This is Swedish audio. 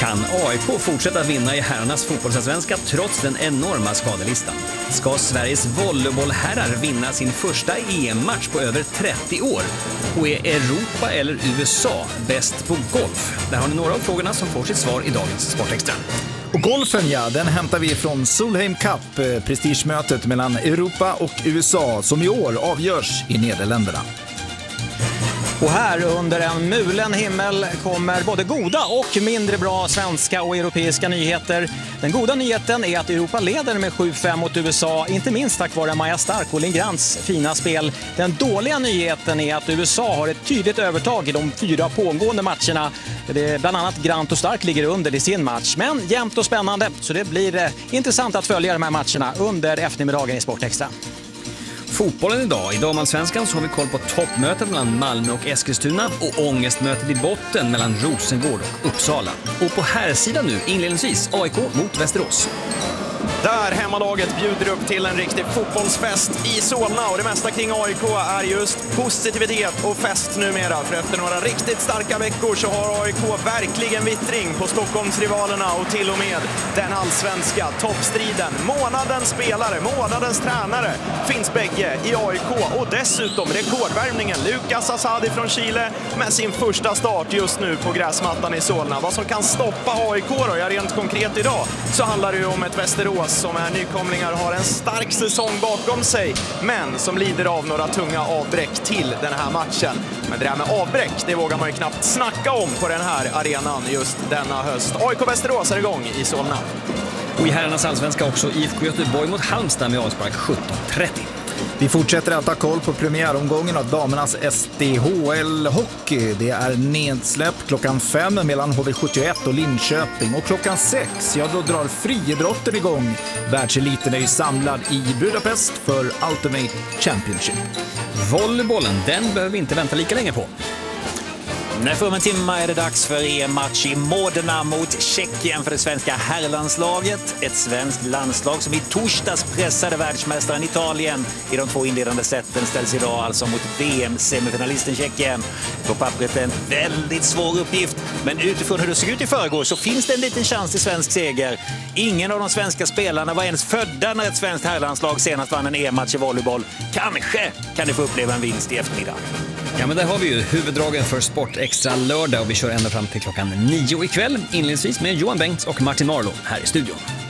Kan AIK fortsätta vinna i herrarnas fotbollsallsvenska trots den enorma skadelistan? Ska Sveriges volleybollherrar vinna sin första EM-match på över 30 år? Och är Europa eller USA bäst på golf? Där har ni några av frågorna som får sitt svar i dagens Sportextra. Och golfen, ja, den hämtar vi från Solheim Cup, prestigemötet mellan Europa och USA som i år avgörs i Nederländerna. Och här under en mulen himmel kommer både goda och mindre bra svenska och europeiska nyheter. Den goda nyheten är att Europa leder med 7-5 mot USA, inte minst tack vare Maja Stark och Lingrans fina spel. Den dåliga nyheten är att USA har ett tydligt övertag i de 4 pågående matcherna. Det är bland annat Grant och Stark ligger under i sin match. Men jämnt och spännande, så det blir intressant att följa de här matcherna under eftermiddagen i Sportextra. Fotbollen idag. I damallsvenskan så har vi koll på toppmötet mellan Malmö och Eskilstuna och ångestmötet i botten mellan Rosengård och Uppsala. Och på här sidan nu inledningsvis AIK mot Västerås. Där hemmalaget bjuder upp till en riktig fotbollsfest i Solna och det mesta kring AIK är just positivitet och fest numera. För efter några riktigt starka veckor så har AIK verkligen vittring på Stockholmsrivalerna och till och med den allsvenska toppstriden. Månadens spelare, månadens tränare finns bägge i AIK och dessutom rekordvärmningen Lukas Asadi från Chile med sin första start just nu på gräsmattan i Solna. Vad som kan stoppa AIK då? Ja, rent konkret idag så handlar det ju om ett Västerås som är nykomlingar, har en stark säsong bakom sig men som lider av några tunga avbräck till den här matchen. Men det där med avbräck, det vågar man ju knappt snacka om på den här arenan just denna höst. AIK Västerås är igång i Solna. Och i herrarnas allsvenska också IFK Göteborg mot Halmstad med avspark 17:30. Vi fortsätter att ta koll på premiäromgången av damernas SDHL-hockey. Det är nedsläpp klockan 5 mellan HV71 och Linköping. Och klockan 6, ja då drar friidrotten igång. Världseliten är ju samlad i Budapest för Ultimate Championship. Volleybollen, den behöver vi inte vänta lika länge på. När om en timme är det dags för EM-match i Modena mot Tjeckien för det svenska herrlandslaget. Ett svenskt landslag som i torsdags pressade världsmästaren Italien i de 2 inledande sätten ställs idag alltså mot VM-semifinalisten Tjeckien. På pappret en väldigt svår uppgift, men utifrån hur det såg ut i förrgår så finns det en liten chans till svensk seger. Ingen av de svenska spelarna var ens födda när ett svenskt herrlandslag senast vann en EM-match i volleyboll. Kanske kan ni få uppleva en vinst i eftermiddag. Ja, men där har vi ju huvuddragen för Sportextra lördag och vi kör ända fram till klockan 9 ikväll. Inledningsvis med Johan Bengts och Martin Marlow här i studion.